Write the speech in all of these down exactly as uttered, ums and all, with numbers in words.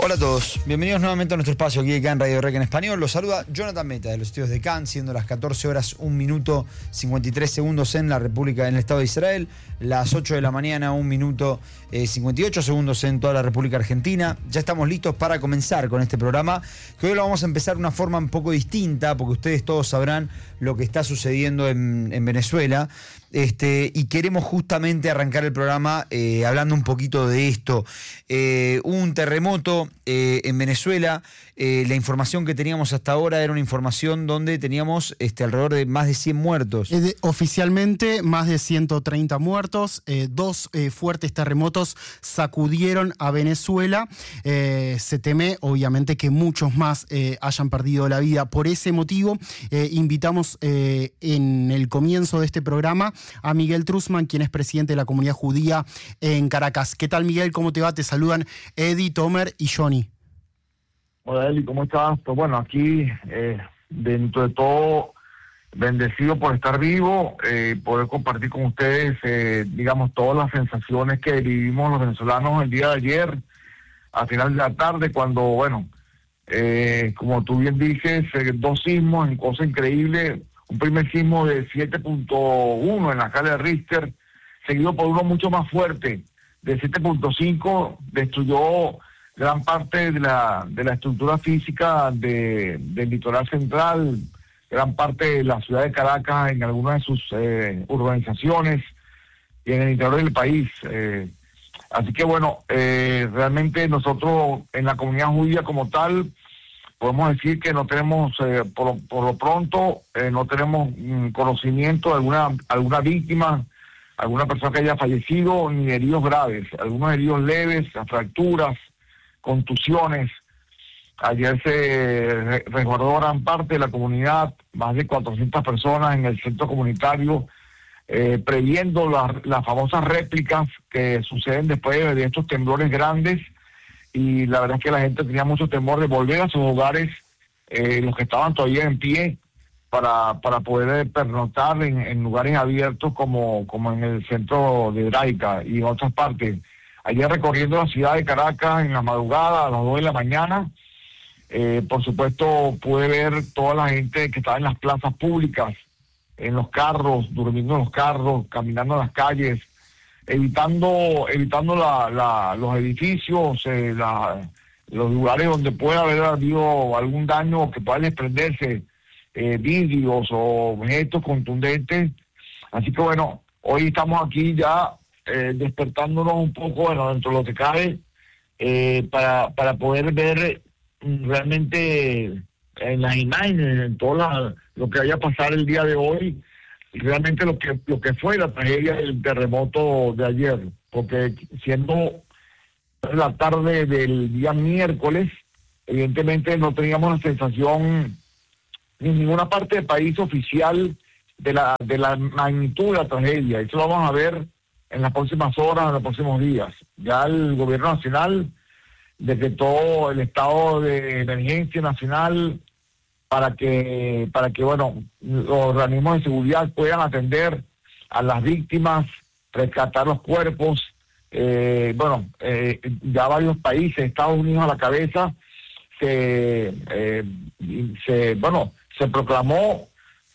Hola a todos, bienvenidos nuevamente a nuestro espacio aquí de C A N Radio Rec en español. Los saluda Jonathan Meta de los estudios de C A N, siendo las catorce horas un minuto cincuenta y tres segundos en la República, en el Estado de Israel, las ocho de la mañana un minuto eh, cincuenta y ocho segundos en toda la República Argentina. Ya estamos listos para comenzar con este programa, que hoy lo vamos a empezar de una forma un poco distinta, porque ustedes todos sabrán lo que está sucediendo en, en Venezuela. Este, y queremos justamente arrancar el programa eh, hablando un poquito de esto. Eh, hubo un terremoto eh, en Venezuela. Eh, la información que teníamos hasta ahora era una información donde teníamos este, alrededor de más de cien muertos. Eh, de, oficialmente más de ciento treinta muertos. Eh, dos eh, fuertes terremotos sacudieron a Venezuela. Eh, se teme, obviamente, que muchos más eh, hayan perdido la vida. Por ese motivo, eh, invitamos eh, en el comienzo de este programa a Miguel Trusman, quien es presidente de la comunidad judía en Caracas. ¿Qué tal, Miguel? ¿Cómo te va? Te saludan Eddie, Tomer y Johnny. Hola, Eli, ¿cómo estás? Pues bueno, aquí, eh, dentro de todo, bendecido por estar vivo, eh, poder compartir con ustedes, eh, digamos, todas las sensaciones que vivimos los venezolanos el día de ayer, a final de la tarde, cuando, bueno, eh, como tú bien dices, eh, dos sismos, en cosa increíble. Un primer sismo de siete punto uno en la escala de Richter, seguido por uno mucho más fuerte, de siete punto cinco, destruyó gran parte de la de la estructura física de, del litoral central, gran parte de la ciudad de Caracas, en algunas de sus eh, urbanizaciones y en el interior del país. Eh, así que bueno, eh, realmente nosotros en la comunidad judía como tal, podemos decir que no tenemos, eh, por, por lo pronto, eh, no tenemos mm, conocimiento de alguna, alguna víctima, alguna persona que haya fallecido, ni heridos graves, algunos heridos leves, fracturas, contusiones. Ayer se resguardó gran parte de la comunidad, más de cuatrocientas personas en el centro comunitario, eh, previendo las, las famosas réplicas que suceden después de estos temblores grandes. Y la verdad es que la gente tenía mucho temor de volver a sus hogares, eh, los que estaban todavía en pie, para, para poder pernoctar en, en lugares abiertos como, como en el centro de Hebraica y en otras partes. Ayer recorriendo la ciudad de Caracas en la madrugada, a las dos de la mañana, eh, por supuesto pude ver toda la gente que estaba en las plazas públicas, en los carros, durmiendo en los carros, caminando en las calles, evitando evitando la, la, los edificios, eh, la, los lugares donde pueda haber habido algún daño, que puedan desprenderse eh, vidrios o objetos contundentes. Así que bueno, hoy estamos aquí ya eh, despertándonos un poco, bueno, dentro de lo que cabe, eh, para, para poder ver realmente en las imágenes, en todo la, lo que vaya a pasar el día de hoy, realmente lo que lo que fue la tragedia del terremoto de ayer, porque siendo la tarde del día miércoles, evidentemente no teníamos la sensación en ninguna parte del país oficial de la de la magnitud de la tragedia. Eso lo vamos a ver en las próximas horas, en los próximos días. Ya el gobierno nacional decretó el estado de emergencia nacional para que, para que bueno, los organismos de seguridad puedan atender a las víctimas, rescatar los cuerpos. Eh, bueno, eh, ya varios países, Estados Unidos a la cabeza, se, eh, se, bueno, se proclamó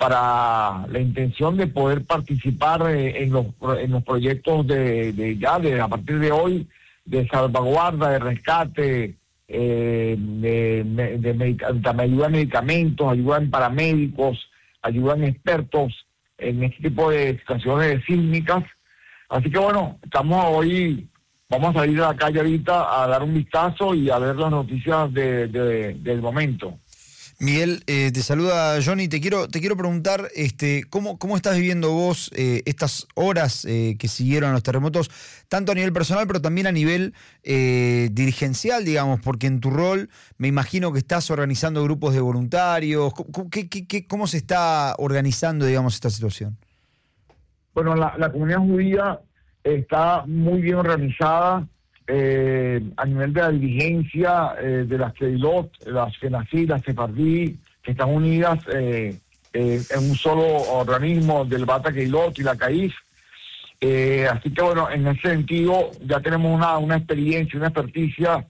para la intención de poder participar eh, en los en los proyectos de, de ya de a partir de hoy, de salvaguarda, de rescate, Eh, de, de, de, medica, de ayuda en medicamentos, ayuda en paramédicos, ayuda en expertos en este tipo de situaciones sísmicas. Así que bueno, estamos hoy, vamos a salir a la calle ahorita a dar un vistazo y a ver las noticias de, de, del momento. Miguel, eh, te saluda Johnny. Te quiero, te quiero preguntar, este, ¿cómo, cómo estás viviendo vos eh, estas horas eh, que siguieron los terremotos, tanto a nivel personal, pero también a nivel eh, dirigencial, digamos, porque en tu rol me imagino que estás organizando grupos de voluntarios. ¿Cómo, qué, qué, qué, cómo se está organizando, digamos, esta situación? Bueno, la, la comunidad judía está muy bien organizada. Eh, a nivel de la dirigencia eh, de las Keilot, las Fenasí, las Sefardí, que están unidas eh, eh, en un solo organismo del Bata Keilot y la CAIF. Eh, así que bueno, en ese sentido ya tenemos una, una experiencia, una experticia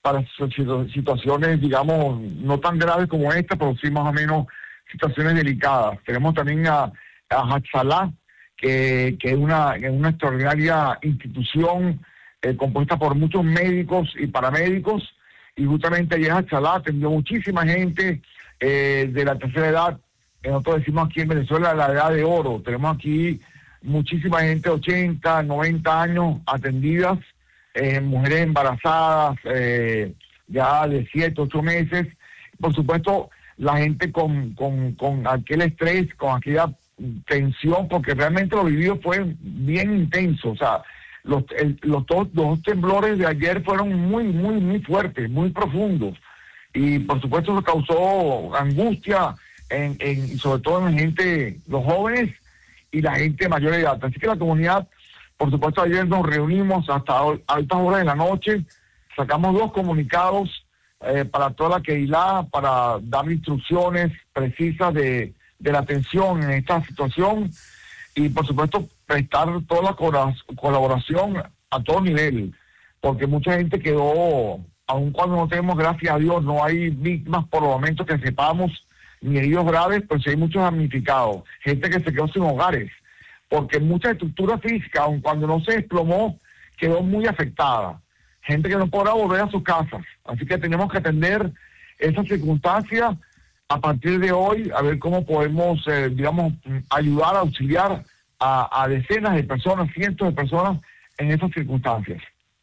para situaciones, digamos, no tan graves como esta, pero sí más o menos situaciones delicadas. Tenemos también a, a Hatzalah, que, que es una, una extraordinaria institución eh, compuesta por muchos médicos y paramédicos, y justamente allí Hatzalah atendió muchísima gente eh, de la tercera edad. Eh, nosotros decimos aquí en Venezuela la edad de oro. Tenemos aquí muchísima gente de ochenta, noventa años atendidas, eh, mujeres embarazadas, eh, ya de siete, ocho meses. Por supuesto, la gente con, con, con aquel estrés, con aquella tensión, porque realmente lo vivido fue bien intenso. O sea, los, el, los, dos, los dos temblores de ayer fueron muy, muy, muy fuertes, muy profundos. Y por supuesto eso causó angustia, en, en, y sobre todo en gente, los jóvenes y la gente de mayor edad. Así que la comunidad, por supuesto, ayer nos reunimos hasta altas horas de la noche, sacamos dos comunicados eh, para toda la Keilah, para dar instrucciones precisas de, de la atención en esta situación y, por supuesto, prestar toda la colaboración a todo nivel, porque mucha gente quedó, aun cuando no tenemos, gracias a Dios, no hay víctimas por los momentos que sepamos, ni heridos graves, pero sí hay muchos damnificados, gente que se quedó sin hogares, porque mucha estructura física, aun cuando no se desplomó, quedó muy afectada, gente que no podrá volver a sus casas, así que tenemos que atender esas circunstancias a partir de hoy, a ver cómo podemos, eh, digamos, ayudar, auxiliar a, a decenas de personas, cientos de personas en esas circunstancias.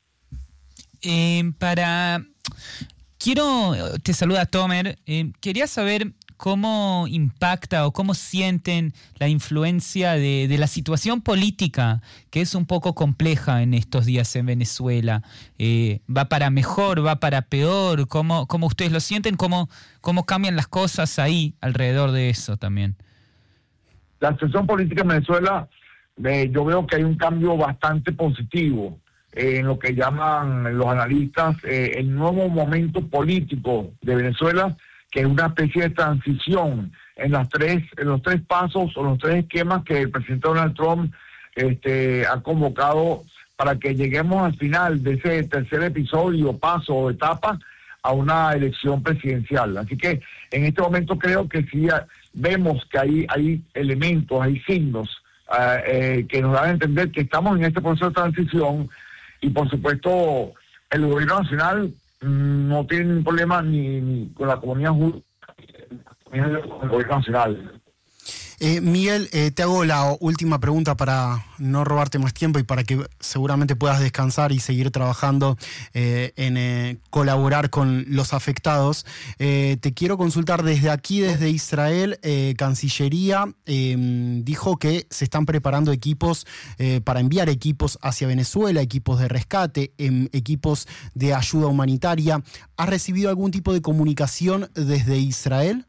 Eh, para... Quiero... Te saluda Tomer. Eh, quería saber cómo impacta o cómo sienten la influencia de, de la situación política, que es un poco compleja en estos días en Venezuela. Eh, ¿Va para mejor, va para peor? ¿Cómo, cómo ustedes lo sienten? ¿Cómo, cómo cambian las cosas ahí alrededor de eso también? La situación política en Venezuela, eh, yo veo que hay un cambio bastante positivo eh, en lo que llaman los analistas eh, el nuevo momento político de Venezuela, que es una especie de transición en las tres, en los tres pasos o los tres esquemas que el presidente Donald Trump este, ha convocado para que lleguemos al final de ese tercer episodio, paso o etapa a una elección presidencial. Así que en este momento creo que sí vemos que hay, hay elementos, hay signos uh, eh, que nos dan a entender que estamos en este proceso de transición y por supuesto el gobierno nacional no tiene ningún problema ni, ni con la comunidad judía ni con el gobierno nacional. Eh, Miguel, eh, te hago la última pregunta para no robarte más tiempo y para que seguramente puedas descansar y seguir trabajando eh, en eh, colaborar con los afectados. Eh, te quiero consultar desde aquí, desde Israel, eh, Cancillería eh, dijo que se están preparando equipos eh, para enviar equipos hacia Venezuela, equipos de rescate, eh, equipos de ayuda humanitaria. ¿Has recibido algún tipo de comunicación desde Israel?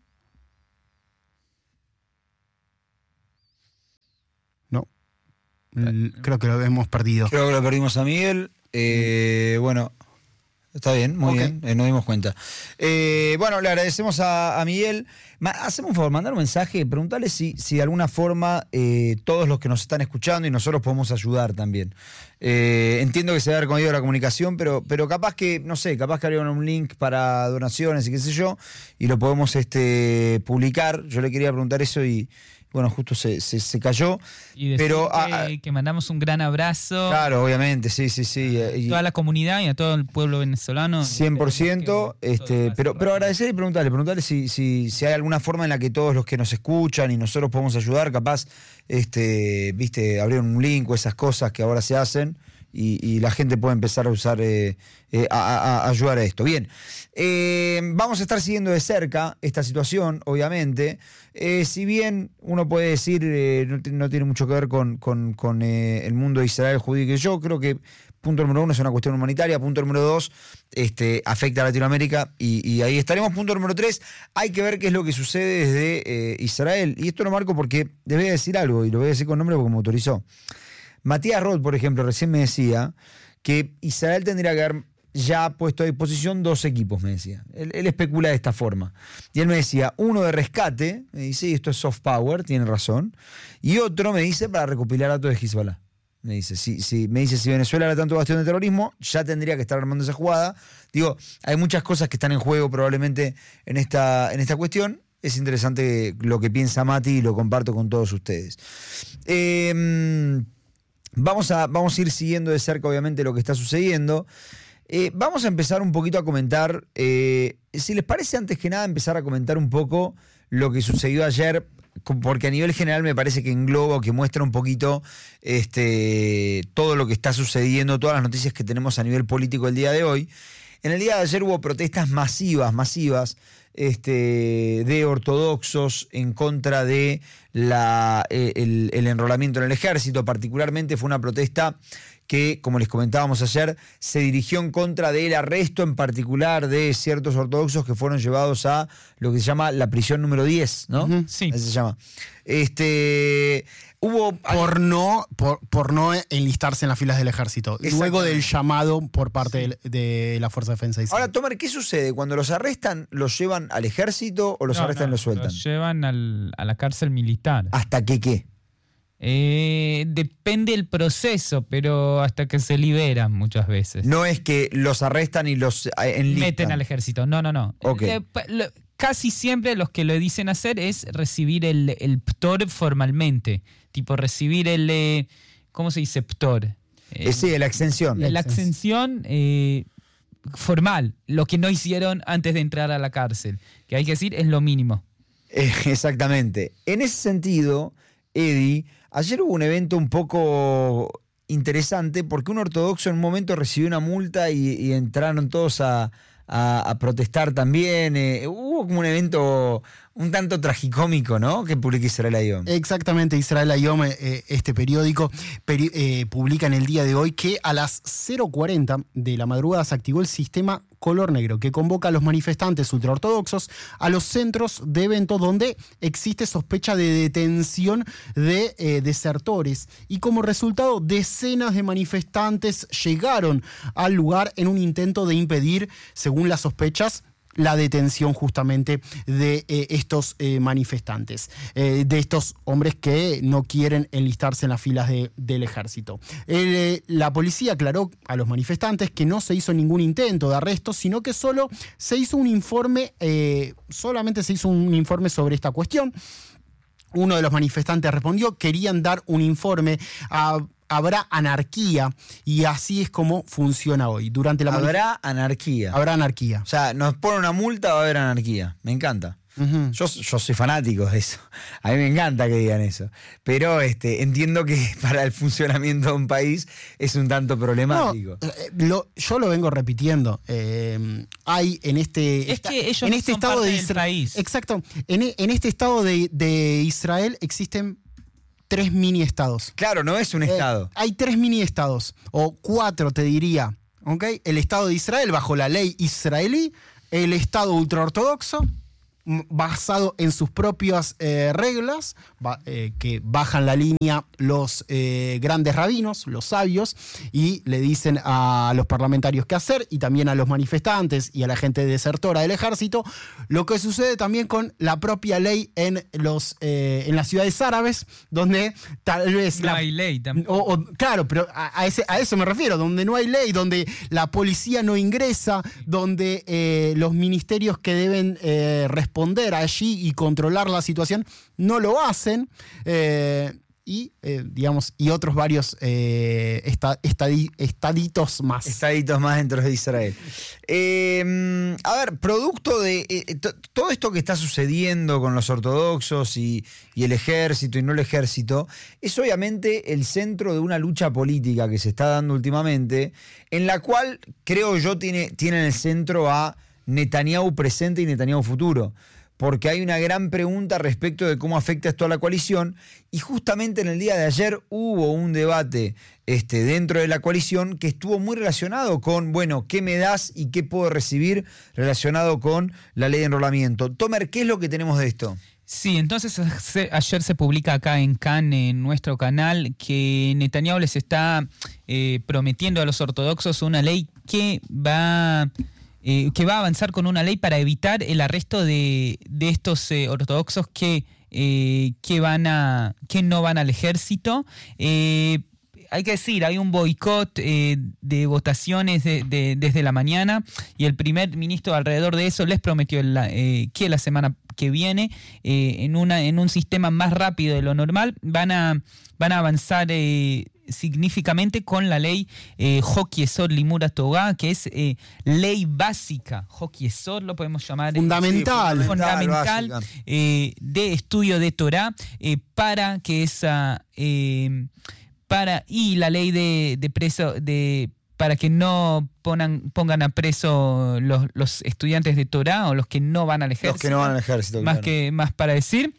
Creo que lo hemos perdido. Creo que lo perdimos a Miguel. Eh, bueno, está bien, muy okay. bien, eh, nos dimos cuenta. Eh, bueno, le agradecemos a, a Miguel. Ma, hacemos un favor, mandar un mensaje, preguntarle si, si de alguna forma eh, todos los que nos están escuchando y nosotros podemos ayudar también. Eh, entiendo que se va a haber conmigo la comunicación, pero, pero capaz que, no sé, capaz que habría un link para donaciones y qué sé yo, y lo podemos este, publicar. Yo le quería preguntar eso y... Bueno, justo se, se, se cayó. Y decir pero, que, ah, que mandamos un gran abrazo. Claro, obviamente, sí, sí, sí. A y, toda la comunidad y a todo el pueblo venezolano. cien por ciento. Este, pero, pero agradecer y preguntarle, preguntarle si, si, si hay alguna forma en la que todos los que nos escuchan y nosotros podemos ayudar, capaz, este, viste, abrir un link o esas cosas que ahora se hacen. Y, y la gente puede empezar a usar, eh, eh, a, a, a ayudar a esto. Bien, eh, vamos a estar siguiendo de cerca esta situación, obviamente. Eh, si bien uno puede decir, eh, no, no tiene mucho que ver con, con, con eh, el mundo de Israel judío, que yo creo que punto número uno es una cuestión humanitaria, punto número dos este, afecta a Latinoamérica y, y ahí estaremos. Punto número tres, hay que ver qué es lo que sucede desde eh, Israel. Y esto lo marco porque debe decir algo, y lo voy a decir con nombre porque me autorizó. Matías Roth, por ejemplo, recién me decía que Israel tendría que haber ya puesto a disposición dos equipos, me decía. Él, él especula de esta forma. Y él me decía, uno de rescate, me dice, y esto es soft power, tiene razón, y otro me dice para recopilar datos de Hezbollah. Me dice, si, si, me dice, si Venezuela era tanto bastión de terrorismo, ya tendría que estar armando esa jugada. Digo, hay muchas cosas que están en juego probablemente en esta, en esta cuestión. Es interesante lo que piensa Mati y lo comparto con todos ustedes. Eh, vamos, a, vamos a ir siguiendo de cerca, obviamente, lo que está sucediendo. Eh, vamos a empezar un poquito a comentar, eh, si les parece, antes que nada, empezar a comentar un poco lo que sucedió ayer, porque a nivel general me parece que engloba o que muestra un poquito este, todo lo que está sucediendo, todas las noticias que tenemos a nivel político el día de hoy. En el día de ayer hubo protestas masivas, masivas, este, de ortodoxos en contra de la, el, el enrolamiento en el ejército. Particularmente fue una protesta que, como les comentábamos ayer, se dirigió en contra del arresto en particular de ciertos ortodoxos que fueron llevados a lo que se llama la prisión número diez, ¿no? Uh-huh. Sí. Así se llama. Este, hubo... Por no, por, por no enlistarse en las filas del ejército, luego del llamado por parte sí. de, de la Fuerza de Defensa de Israel. Ahora, Tomer, ¿qué sucede? Cuando los arrestan, ¿los llevan al ejército o los no, arrestan no, y los sueltan? Los llevan al, a la cárcel militar. ¿Hasta que qué? Eh, depende el proceso, pero hasta que se liberan muchas veces. No es que los arrestan y los enlistan. Meten al ejército, no, no, no. Okay. Eh, lo, casi siempre los que lo dicen hacer es recibir el, el P T O R formalmente. Tipo recibir el, eh, ¿cómo se dice P T O R? Eh, sí, la exención. La, la exención eh, formal, lo que no hicieron antes de entrar a la cárcel. Que hay que decir es lo mínimo. Eh, exactamente. En ese sentido, Eddie, ayer hubo un evento un poco interesante porque un ortodoxo en un momento recibió una multa y, y entraron todos a, a, a protestar también. Eh, hubo como un evento un tanto tragicómico, ¿no? Que publica Israel Hayom. Exactamente, Israel Hayom, eh, este periódico, peri- eh, publica en el día de hoy que a las cero cuarenta de la madrugada se activó el sistema Color Negro, que convoca a los manifestantes ultraortodoxos a los centros de evento donde existe sospecha de detención de eh, desertores. Y como resultado, decenas de manifestantes llegaron al lugar en un intento de impedir, según las sospechas, la detención justamente de eh, estos eh, manifestantes, eh, de estos hombres que no quieren enlistarse en las filas de, del ejército. El, eh, la policía aclaró a los manifestantes que no se hizo ningún intento de arresto, sino que solo se hizo un informe, eh, solamente se hizo un informe sobre esta cuestión. Uno de los manifestantes respondió, querían dar un informe a... Habrá anarquía y así es como funciona hoy. Durante la Habrá anarquía. Habrá anarquía. O sea, nos ponen una multa, va a haber anarquía. Me encanta. Uh-huh. Yo, yo soy fanático de eso. A mí me encanta que digan eso. Pero este, entiendo que para el funcionamiento de un país es un tanto problemático. No, eh, lo, yo lo vengo repitiendo. Eh, hay en este, es esta, que ellos en este son estado parte de del Israel. país. Exacto. En, en este estado de, de Israel existen tres mini estados. Claro, no es un eh, estado. Hay tres mini estados, o cuatro te diría. ¿Okay? El Estado de Israel bajo la ley israelí, el Estado ultraortodoxo basado en sus propias eh, reglas, ba- eh, que bajan la línea los eh, grandes rabinos, los sabios, y le dicen a los parlamentarios qué hacer, y también a los manifestantes y a la gente desertora del ejército, lo que sucede también con la propia ley en, los, eh, en las ciudades árabes, donde tal vez... No la, hay ley tampoco. o, o, claro, pero a, a, ese, a eso me refiero, donde no hay ley, donde la policía no ingresa, donde eh, los ministerios que deben eh, responder allí y controlar la situación no lo hacen, eh, y eh, digamos y otros varios eh, esta, estadi, estaditos más estaditos más dentro de Israel. Eh, a ver, producto de eh, t- todo esto que está sucediendo con los ortodoxos y, y el ejército y no el ejército, es obviamente el centro de una lucha política que se está dando últimamente, en la cual creo yo tiene, tiene en el centro a Netanyahu presente y Netanyahu futuro, porque hay una gran pregunta respecto de cómo afecta esto a la coalición, y justamente en el día de ayer hubo un debate este, dentro de la coalición que estuvo muy relacionado con, bueno, ¿qué me das y qué puedo recibir relacionado con la ley de enrolamiento? Tomer, ¿qué es lo que tenemos de esto? Sí, entonces ayer se publica acá en Can, en nuestro canal, que Netanyahu les está eh, prometiendo a los ortodoxos una ley que va... Eh, que va a avanzar con una ley para evitar el arresto de, de estos eh, ortodoxos que, eh, que, van a, que no van al ejército. Eh, hay que decir, hay un boicot eh, de votaciones de, de, desde la mañana, y el primer ministro alrededor de eso les prometió la, eh, que la semana que viene, eh, en, una, en un sistema más rápido de lo normal, van a, van a avanzar eh, significativamente con la ley eh, Hok-Yesod Limud Torah, que es eh, ley básica. Hok-Yesod lo podemos llamar. Fundamental. Sí, fundamental eh, de estudio de Torah, eh, para que esa... Eh, para y la ley de, de preso... de para que no pongan, pongan a preso los, los estudiantes de Torah o los que no van al ejército. Los que no van al ejército. Más, claro. que, más para decir.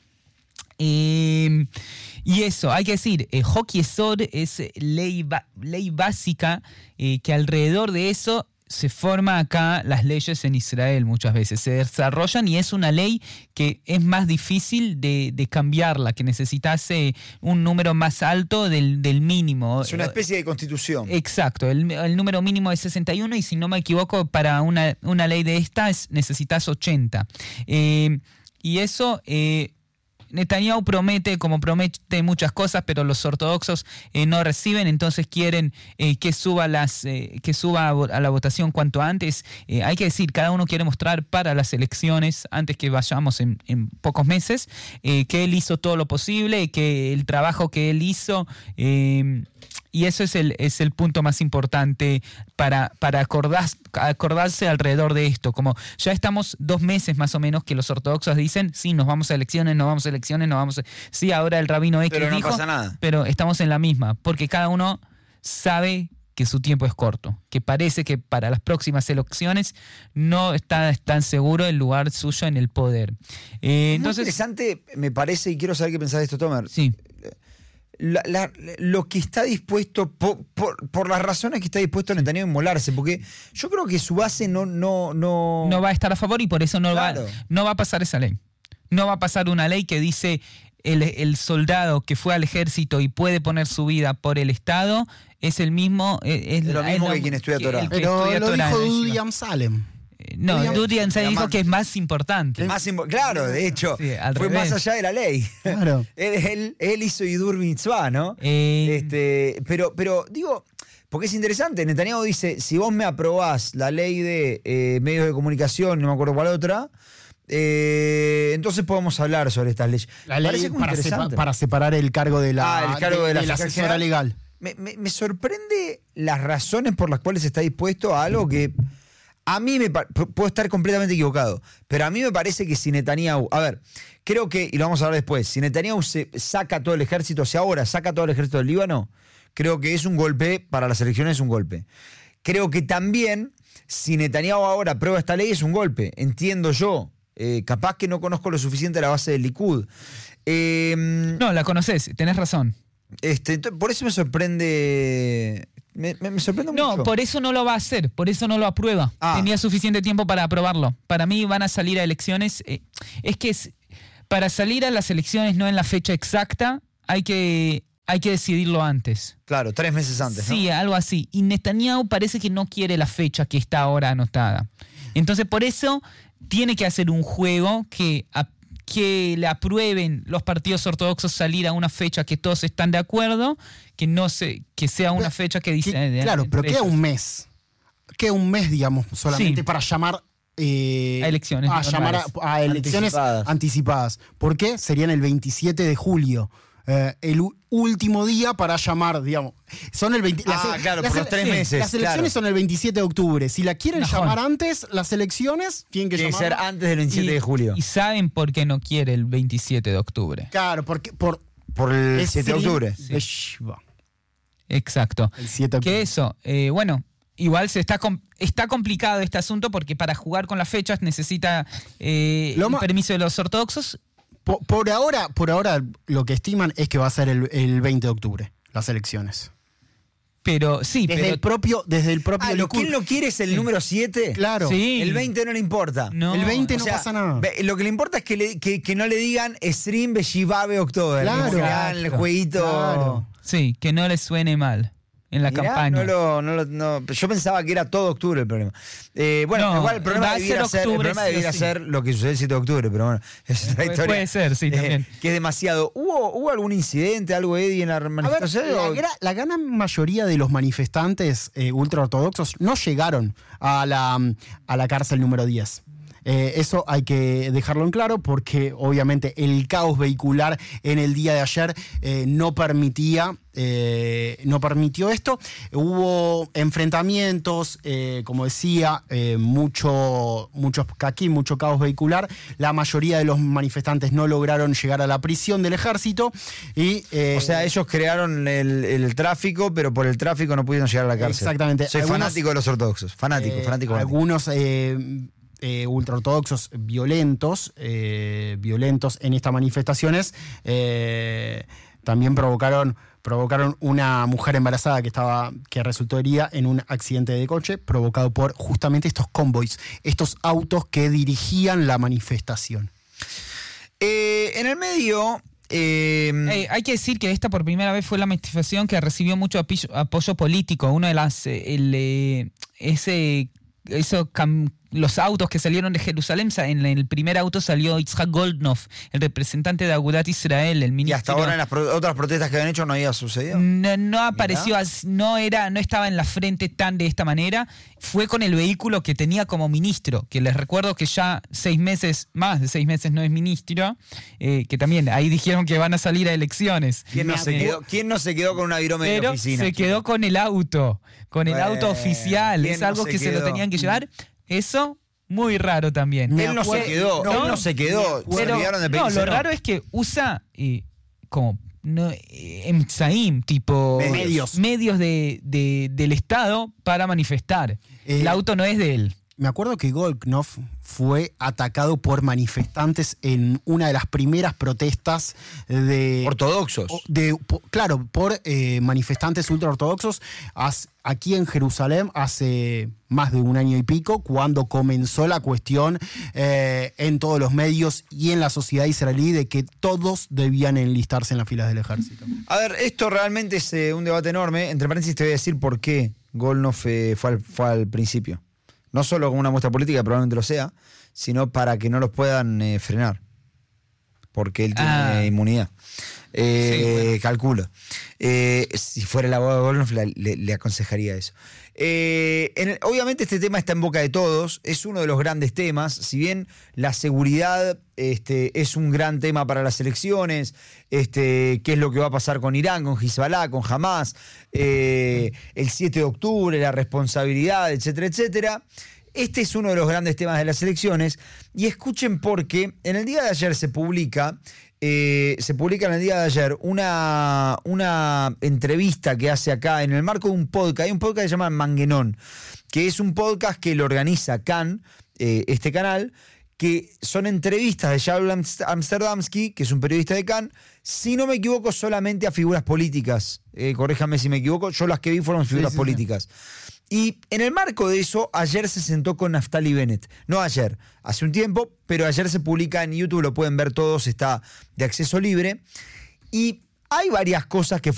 Eh, y eso, hay que decir, eh, Hok-Yesod es ley, ley básica, eh, que alrededor de eso se forman acá las leyes en Israel muchas veces, se desarrollan, y es una ley que es más difícil de, de cambiarla, que necesitase un número más alto del, del mínimo. Es una especie de constitución. Exacto, el, el número mínimo es sesenta y uno, y si no me equivoco, para una, una ley de estas necesitas ochenta. Eh, y eso... Eh, Netanyahu promete, como promete muchas cosas, pero los ortodoxos eh, no reciben, entonces quieren eh, que suba las eh, que suba a la votación cuanto antes. Eh, hay que decir, cada uno quiere mostrar para las elecciones, antes que vayamos en, en pocos meses, eh, que él hizo todo lo posible, que el trabajo que él hizo... Eh, Y eso es el, es el punto más importante para, para acordar, acordarse alrededor de esto. Como ya estamos dos meses más o menos que los ortodoxos dicen, sí, nos vamos a elecciones, nos vamos a elecciones, nos vamos a... Sí, ahora el rabino X pero no dijo, pasa nada. Pero estamos en la misma, porque cada uno sabe que su tiempo es corto, que parece que para las próximas elecciones no está tan seguro el lugar suyo en el poder. Eh, Muy entonces, interesante, me parece, y quiero saber qué pensás de esto, Tomer. sí. La, la, lo que está dispuesto, por, por, por las razones que está dispuesto Netanyahu a inmolarse, porque yo creo que su base no... No, no... no va a estar a favor, y por eso no, Claro. va, no va a pasar esa ley. No va a pasar una ley que dice el, el soldado que fue al ejército y puede poner su vida por el Estado es el mismo... Es, Es lo mismo que quien estudia Torah. el que Pero estudia lo Torah dijo en el Dudi Yeshiva. Amsalem. No, Dudi Dudi Amsalem dijo Amán. que es más importante. Más impo- claro, de hecho, Sí, al fue revés. más allá de la ley. Claro. él, él, él hizo Idur Mitzvah, ¿no? Eh, Este, pero, pero digo, porque es interesante, Netanyahu dice, si vos me aprobás la ley de eh, medios de comunicación, no me acuerdo cuál otra, eh, entonces podemos hablar sobre estas leyes. La ley Parece muy para, sepa- interesante. para separar el cargo de la, Ah, el cargo de la fiscal asesora general. legal. Me, me- me sorprende las razones por las cuales está dispuesto a algo que a mí me pa- p- puedo estar completamente equivocado, pero a mí me parece que si Netanyahu, a ver, creo que, y lo vamos a hablar después, si Netanyahu se saca todo el ejército, o sea, ahora saca todo el ejército del Líbano, creo que es un golpe, para las elecciones es un golpe. Creo que también, si Netanyahu ahora aprueba esta ley, es un golpe, entiendo yo. Eh, capaz que no conozco lo suficiente la base del Likud. Eh, no, la conoces, tenés razón. este, ento- por eso me sorprende. Me, me- me sorprende No, mucho. por eso no lo va a hacer, por eso no lo aprueba. Ah. Tenía suficiente tiempo para aprobarlo. Para mí van a salir a elecciones. eh, es que es- para salir a las elecciones no en la fecha exacta, hay que, hay que decidirlo antes. Claro, tres meses antes, ¿no? Sí, algo así. Y Netanyahu parece que no quiere la fecha que está ahora anotada. Entonces, por eso tiene que hacer un juego que, a- que le aprueben los partidos ortodoxos salir a una fecha que todos están de acuerdo, que no se, que sea una fecha que dice... Que- eh, claro, entre pero queda ellos. un mes. Queda un mes, digamos, solamente Sí. para llamar. eh, A elecciones A llamar a, normales. a elecciones Anticipadas. anticipadas. ¿Por qué? Serían el veintisiete de julio. Eh, el u- último día para llamar, digamos. Son el veinte, Ah, las- claro, las por los ele- tres sí, meses, Las elecciones claro. son el veintisiete de octubre. Si la quieren Mejor. llamar antes, las elecciones tienen que Tiene que llamar. ser antes del veintisiete de julio. Y saben por qué no quiere el veintisiete de octubre. Claro, porque por Por el es siete de Sri octubre. Beshiva, Exacto. el siete de octubre. Que eso, eh, bueno, igual se está com- está complicado este asunto porque para jugar con las fechas necesita eh, Lo el ma- permiso de los ortodoxos. Por, por ahora, por ahora lo que estiman es que va a ser el, el veinte de octubre, las elecciones. Pero sí, Desde pero el propio, desde el propio Ah, lo que Likud. él no quiere es el número siete. Claro. Sí. El veinte no le importa. No. el veinte O no sea, pasa nada. ve- Lo que le importa es que, le- que, que no le digan Esrim Beshivabe October. Claro. Como que hagan el Exacto. jueguito. Claro. sí, que no les suene mal. en la Mirá, campaña. No lo, no lo, no, yo pensaba que era todo octubre el problema. Eh, bueno, No, igual el problema va a debiera ser ser, el octubre, problema sí o debiera sí. ser lo que sucedió el siete de octubre, pero bueno, es otra Puede- historia. puede ser, sí, Eh, también. que es demasiado. ¿Hubo, ¿Hubo algún incidente, algo, Eddie, en la A ver, manifestación? la, o- gra- la gran mayoría de los manifestantes eh, ultraortodoxos no llegaron a la, a la cárcel número diez. Eh, eso hay que dejarlo en claro porque obviamente el caos vehicular en el día de ayer eh, no permitía eh, no permitió esto. Hubo enfrentamientos, eh, como decía, eh, mucho, mucho caquín, mucho caos vehicular. La mayoría de los manifestantes no lograron llegar a la prisión del ejército y eh, O sea, ellos crearon el, el tráfico, pero por el tráfico no pudieron llegar a la cárcel. Exactamente. Soy Algunos- fanático de los ortodoxos. Fanático, Eh, fanático. fanático. algunos eh, eh, ultraortodoxos violentos, eh, violentos en estas manifestaciones, eh, también provocaron, provocaron una mujer embarazada que estaba, que resultó herida en un accidente de coche provocado por justamente estos convoys, estos autos que dirigían la manifestación. Eh, en el medio. eh, Eh, hay que decir que esta por primera vez fue la manifestación que recibió mucho apoyo, apoyo político. Uno de las eh, el, eh, ese eso cam- los autos que salieron de Jerusalén, sa- en el primer auto salió Itzhak Goldknopf, el representante de Agudat Israel, el y ministro. hasta ahora en las pro- otras protestas que habían hecho no había sucedido. No, no apareció, as- no era, no estaba en la frente tan de esta manera. Fue con el vehículo que tenía como ministro, que les recuerdo que ya seis meses, más de seis meses no es ministro, eh, que también ahí dijeron que van a salir a elecciones. ¿Quién no, se Eh, quedó, ¿Quién no se quedó con una virome de la Pero oficina? se quedó con el auto, con el Bueno, auto oficial. ¿quién Es no algo se que se lo quedó? tenían que llevar. Eso, muy raro también. Me Él no se acuerdo- quedó, no, él no se quedó. Se Pero, olvidaron de no, lo pedírselo. raro es que usa eh, como no, eh, emtsaim, tipo Medios. medios de, de- del Estado para manifestar. Eh, el auto no es de él. Me acuerdo que Goldknopf fue atacado por manifestantes en una de las primeras protestas de... Ortodoxos. o- de- po- claro, por eh, manifestantes ultraortodoxos as- aquí en Jerusalén hace más de un año y pico, cuando comenzó la cuestión eh, en todos los medios y en la sociedad israelí de que todos debían enlistarse en las filas del ejército. A ver, esto realmente es eh, un debate enorme. Entre paréntesis te voy a decir por qué Goldknopf eh, fue, al, fue al principio. No solo como una muestra política, que probablemente lo sea, sino para que no los puedan eh, frenar. Porque él tiene Ah. eh, inmunidad. Eh, Sí, bueno. Calculo. Eh, si fuera el abogado de Goldknopf, le, le- le aconsejaría eso. Eh, en el- obviamente este tema está en boca de todos, es uno de los grandes temas. Si bien la seguridad este, es un gran tema para las elecciones, este, qué es lo que va a pasar con Irán, con Hezbollah, con Hamas, eh, el siete de octubre, la responsabilidad, etcétera, etcétera. Este es uno de los grandes temas de las elecciones. Y escuchen porque en el día de ayer se publica, eh, se publica en el día de ayer una, una entrevista que hace acá en el marco de un podcast. Hay un podcast que se llama Manguenón, que es un podcast que lo organiza Can, eh, este canal, que son entrevistas de Shaul Amsterdamski, que es un periodista de Can, si no me equivoco, solamente a figuras políticas. Eh, corréjame si me equivoco, yo las que vi fueron figuras sí, sí. políticas. Y en el marco de eso, ayer se sentó con Naftali Bennett. No ayer, hace un tiempo, pero ayer se publica en YouTube, lo pueden ver todos, está de acceso libre. Y hay varias cosas que